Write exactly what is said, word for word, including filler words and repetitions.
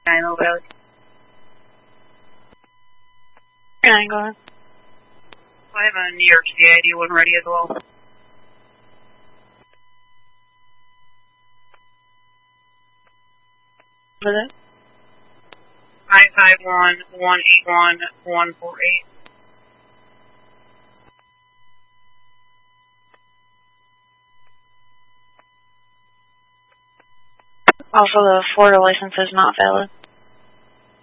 nine over. nine, go ahead. I have a New York City I D one ready as well. What is it? nine five one, one eight one, one four eight. Also, the Florida license is not valid.